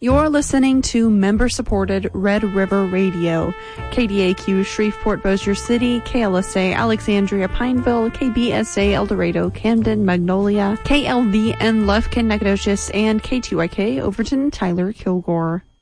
You're listening to member-supported Red River Radio, KDAQ Shreveport Bossier City, KLSA Alexandria Pineville, KBSA El Dorado Camden Magnolia, KLVN Lufkin Nacogdoches, and K2YK Overton Tyler Kilgore.